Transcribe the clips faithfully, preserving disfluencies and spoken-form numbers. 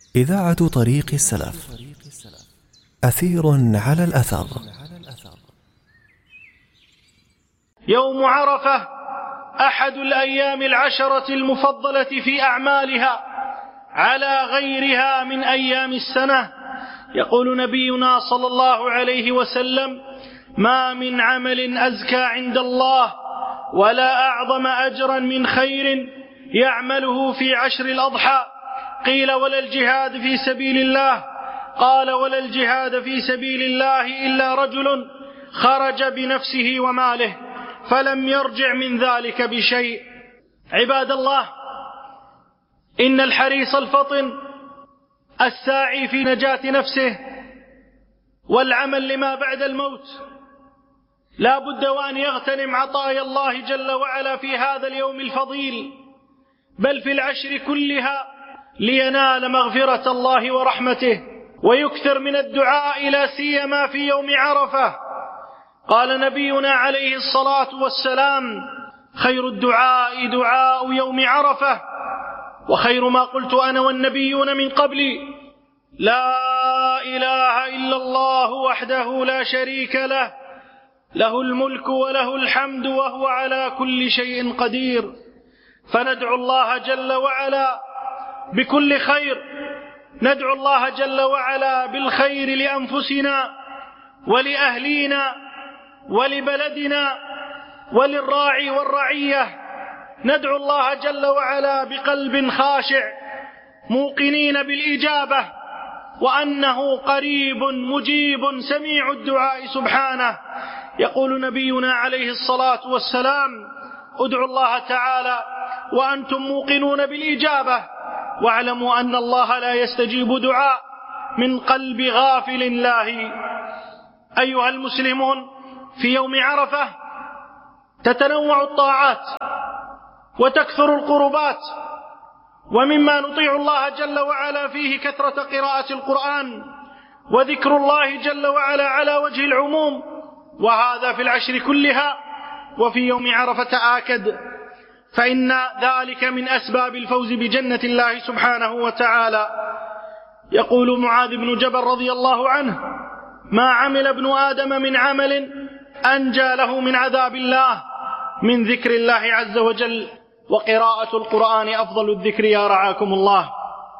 إذاعة طريق السلف، أثير على الأثر. يوم عرفة أحد الأيام العشرة المفضلة في أعمالها على غيرها من أيام السنة. يقول نبينا صلى الله عليه وسلم: ما من عمل أزكى عند الله ولا أعظم أجرا من خير يعمله في عشر الأضحى. قيل: ولا الجهاد في سبيل الله؟ قال: ولا الجهاد في سبيل الله إلا رجل خرج بنفسه وماله فلم يرجع من ذلك بشيء. عباد الله، إن الحريص الفطن الساعي في نجاة نفسه والعمل لما بعد الموت لا بد وأن يغتنم عطايا الله جل وعلا في هذا اليوم الفضيل، بل في العشر كلها، لينال مغفرة الله ورحمته، ويكثر من الدعاء لا سيما في يوم عرفة. قال نبينا عليه الصلاة والسلام: خير الدعاء دعاء يوم عرفة، وخير ما قلت أنا والنبيون من قبلي: لا إله إلا الله وحده لا شريك له، له الملك وله الحمد وهو على كل شيء قدير. فندعو الله جل وعلا بكل خير، ندعو الله جل وعلا بالخير لأنفسنا ولأهلينا ولبلدنا وللراعي والرعية. ندعو الله جل وعلا بقلب خاشع موقنين بالإجابة وأنه قريب مجيب سميع الدعاء سبحانه. يقول نبينا عليه الصلاة والسلام: ادعوا الله تعالى وأنتم موقنون بالإجابة، واعلموا أن الله لا يستجيب دعاء من قلب غافل لاهي. أيها المسلمون، في يوم عرفة تتنوع الطاعات وتكثر القربات، ومما نطيع الله جل وعلا فيه كثرة قراءة القرآن وذكر الله جل وعلا على وجه العموم، وهذا في العشر كلها، وفي يوم عرفة آكد، فإن ذلك من أسباب الفوز بجنة الله سبحانه وتعالى. يقول معاذ بن جبل رضي الله عنه: ما عمل ابن آدم من عمل أنجى له من عذاب الله من ذكر الله عز وجل، وقراءة القرآن أفضل الذكر يا رعاكم الله.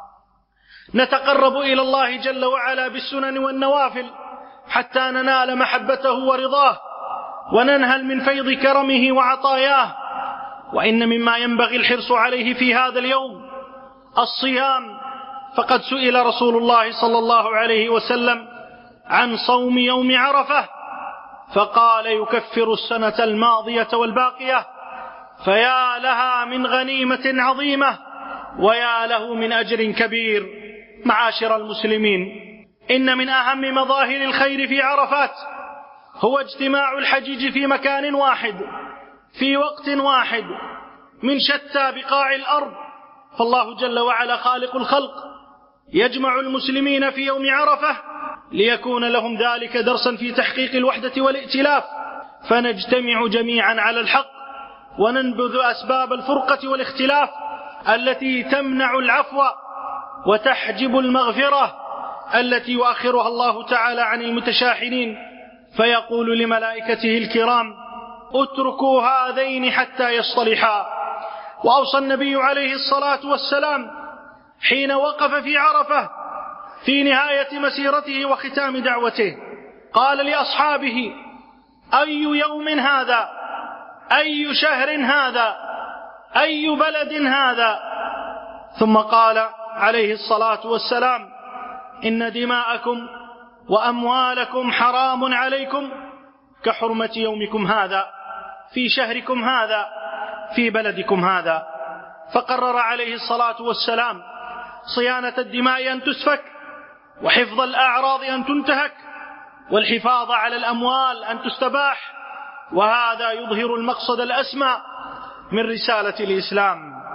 نتقرب إلى الله جل وعلا بالسنن والنوافل حتى ننال محبته ورضاه وننهل من فيض كرمه وعطاياه. وإن مما ينبغي الحرص عليه في هذا اليوم الصيام، فقد سئل رسول الله صلى الله عليه وسلم عن صوم يوم عرفة فقال: يكفر السنة الماضية والباقية، فيا لها من غنيمة عظيمة ويا له من أجر كبير. معاشر المسلمين، إن من أهم مظاهر الخير في عرفات هو اجتماع الحجيج في مكان واحد في وقت واحد من شتى بقاع الأرض، فالله جل وعلا خالق الخلق يجمع المسلمين في يوم عرفة ليكون لهم ذلك درسا في تحقيق الوحدة والائتلاف، فنجتمع جميعا على الحق وننبذ أسباب الفرقة والاختلاف التي تمنع العفو وتحجب المغفرة التي يؤخرها الله تعالى عن المتشاحنين، فيقول لملائكته الكرام: اتركوا هذين حتى يصطلحا. وأوصى النبي عليه الصلاة والسلام حين وقف في عرفة في نهاية مسيرته وختام دعوته، قال لأصحابه: أي يوم هذا؟ أي شهر هذا؟ أي بلد هذا؟ ثم قال عليه الصلاة والسلام: إن دماءكم وأموالكم حرام عليكم كحرمة يومكم هذا في شهركم هذا في بلدكم هذا. فقرر عليه الصلاة والسلام صيانة الدماء أن تسفك، وحفظ الأعراض أن تنتهك، والحفاظ على الأموال أن تستباح، وهذا يظهر المقصد الأسمى من رسالة الإسلام.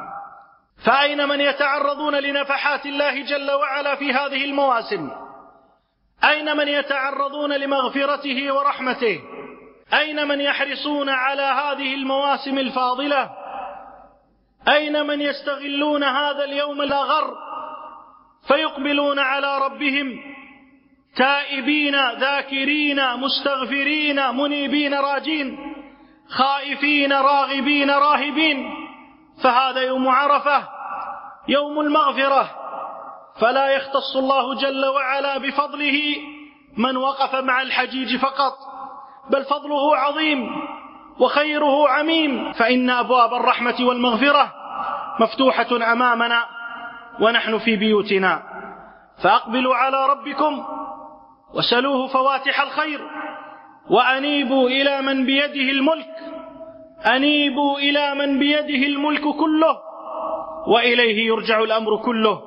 فأين من يتعرضون لنفحات الله جل وعلا في هذه المواسم؟ أين من يتعرضون لمغفرته ورحمته؟ أين من يحرصون على هذه المواسم الفاضلة؟ أين من يستغلون هذا اليوم الأغر فيقبل يقبلون على ربهم تائبين ذاكرين مستغفرين منيبين راجين خائفين راغبين راهبين. فهذا يوم عرفة يوم المغفرة، فلا يختص الله جل وعلا بفضله من وقف مع الحجيج فقط، بل فضله عظيم وخيره عميم، فإن أبواب الرحمة والمغفرة مفتوحة أمامنا ونحن في بيوتنا. فأقبلوا على ربكم وسلوه فواتح الخير، وأنيبوا إلى من بيده الملك، أنيبوا إلى من بيده الملك كله وإليه يرجع الأمر كله.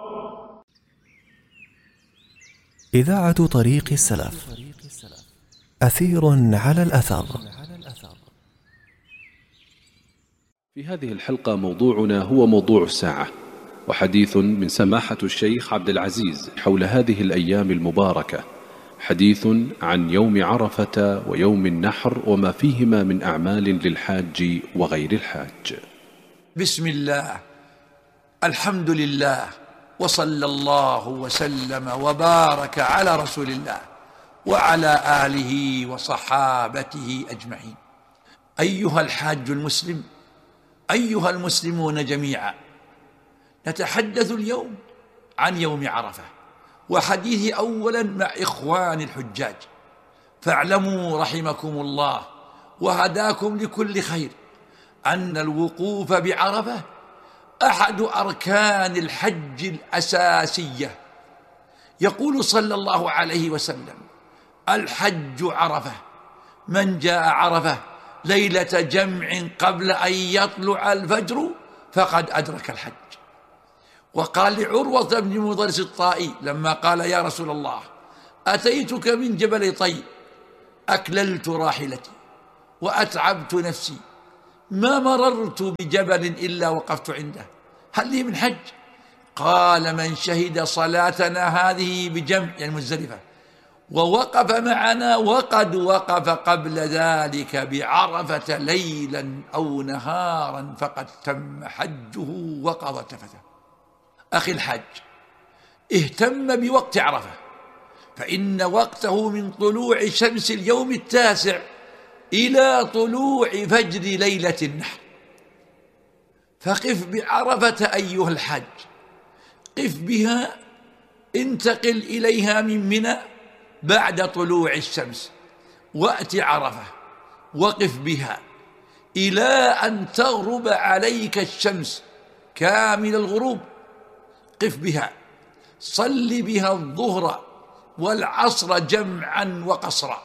إذاعة طريق السلف، أثير على الأثر. في هذه الحلقة موضوعنا هو موضوع الساعة، وحديث من سماحة الشيخ عبد العزيز حول هذه الأيام المباركة، حديث عن يوم عرفة ويوم النحر وما فيهما من أعمال للحاج وغير الحاج. بسم الله، الحمد لله، وصلى الله وسلم وبارك على رسول الله وعلى آله وصحابته أجمعين. أيها الحاج المسلم، أيها المسلمون جميعا، نتحدث اليوم عن يوم عرفة، وحديثي أولا مع إخوان الحجاج. فاعلموا رحمكم الله وهداكم لكل خير أن الوقوف بعرفة أحد أركان الحج الأساسية. يقول صلى الله عليه وسلم: الحج عرفة، من جاء عرفة ليلة جمع قبل أن يطلع الفجر فقد أدرك الحج. وقال لعروة بن مضرس الطائي لما قال: يا رسول الله، أتيتك من جبل طي، أكللت راحلتي وأتعبت نفسي، ما مررت بجبل إلا وقفت عنده، هل لي من حج؟ قال: من شهد صلاتنا هذه بجمع، يعني مزدلفة، ووقف معنا وقد وقف قبل ذلك بعرفة ليلا أو نهارا فقد تم حجه وقضى تفثه. أخي الحاج، اهتم بوقت عرفة، فإن وقته من طلوع شمس اليوم التاسع إلى طلوع فجر ليلة النحر. فقف بعرفة أيها الحاج، قف بها، انتقل إليها من منى بعد طلوع الشمس، وأت عرفة وقف بها إلى أن تغرب عليك الشمس كامل الغروب. قف بها، صل بها الظهر والعصر جمعا وقصرا،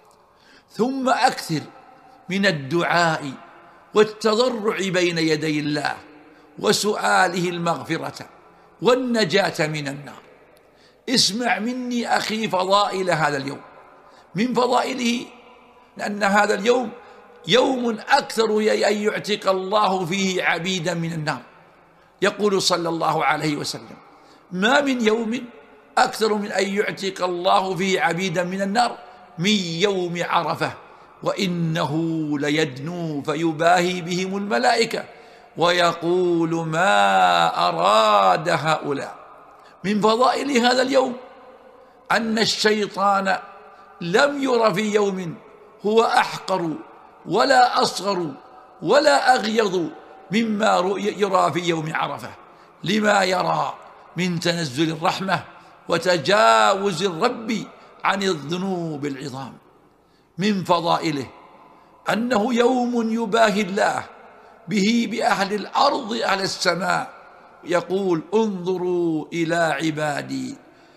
ثم أكثر من الدعاء والتضرع بين يدي الله وسؤاله المغفرة والنجاة من النار. اسمع مني أخي فضائل هذا اليوم. من فضائله لأن هذا اليوم يوم أكثر أن يعتق الله فيه عبيدا من النار. يقول صلى الله عليه وسلم: ما من يوم أكثر من أن يعتق الله فيه عبيدا من النار من يوم عرفة، وإنه ليدنو فيباهي بهم الملائكة ويقول: ما أراد هؤلاء. من فضائل هذا اليوم أن الشيطان لم ير في يوم هو أحقر ولا أصغر ولا أغيض مما يرى في يوم عرفة، لما يرى من تنزل الرحمة وتجاوز الرب عن الذنوب العظام. من فضائله أنه يوم يباهي الله به بأهل الأرض أهل السماء، يقول: انظروا إلى عبادي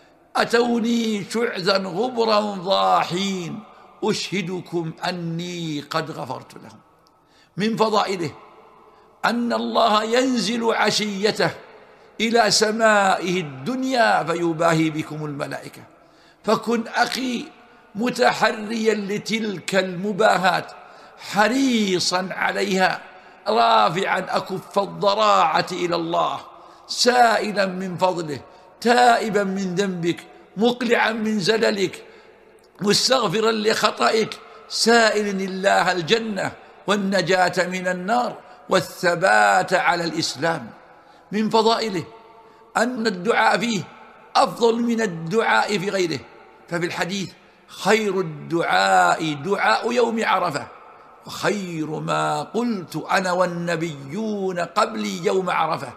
أتوني شعثا غبرا ضاحين أشهدكم أني قد غفرت لهم. من فضائله أن الله ينزل عشيته إلى سمائه الدنيا فيباهي بكم الملائكة. فكن أخي متحريا لتلك المباهات، حريصا عليها، رافعا أكف الضراعة إلى الله، سائلا من فضله، تائبا من ذنبك، مقلعا من زللك، مستغفرا لخطئك، سائل الله الجنة والنجاة من النار والثبات على الإسلام. من فضائله أن الدعاء فيه أفضل من الدعاء في غيره. ففي الحديث: خير الدعاء دعاء يوم عرفة، وخير ما قلت أنا والنبيون قبلي يوم عرفة،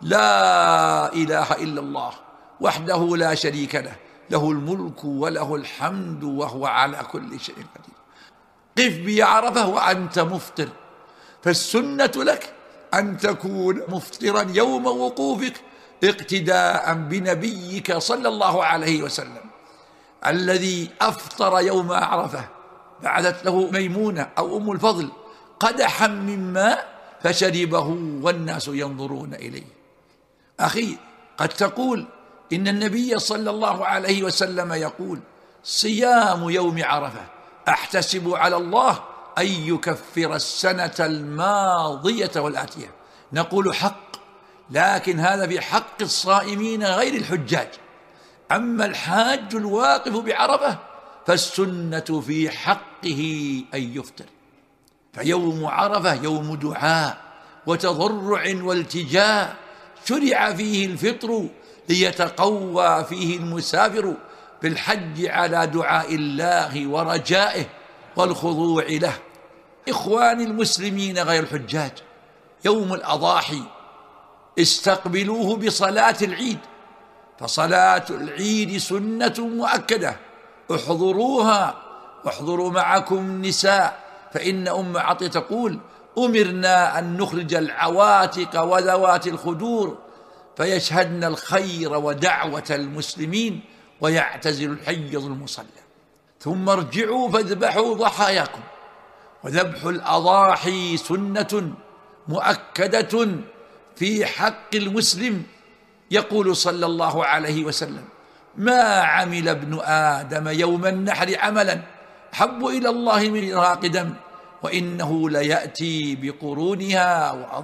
لا إله إلا الله وحده لا شريك له، له الملك وله الحمد وهو على كل شيء قدير. قف بعرفة وأنت مفطر، فالسنة لك أن تكون مفطرا يوم وقوفك اقتداء بنبيك صلى الله عليه وسلم الذي أفطر يوم عرفة. بعثت له ميمونة أو أم الفضل قدحا من ماء فشربه والناس ينظرون إليه. أخي، قد تقول إن النبي صلى الله عليه وسلم يقول: صيام يوم عرفة أحتسب على الله أن يكفر السنة الماضية والآتية. نقول: حق، لكن هذا في حق الصائمين غير الحجاج. أما الحاج الواقف بعرفة فالسنة في حقه أن يفطر. فيوم عرفة يوم دعاء وتضرع والتجاء، شرع فيه الفطر ليتقوى فيه المسافر بالحج على دعاء الله ورجائه والخضوع له. إخواني المسلمين غير الحجاج، يوم الأضاحي استقبلوه بصلاة العيد، فصلاة العيد سنة مؤكدة، احضروها واحضروا معكم النساء، فإن أم عطية تقول: أمرنا أن نخرج العواتق وذوات الخدور فيشهدن الخير ودعوة المسلمين ويعتزل الحيض المصلى، ثم ارجعوا فاذبحوا ضحاياكم. وذبح الأضاحي سنة مؤكدة في حق المسلم. يقول صلى الله عليه وسلم: ما عمل ابن آدم يوم النحر عملا أحب إلى الله من إراق دم، وإنه ليأتي بقرونها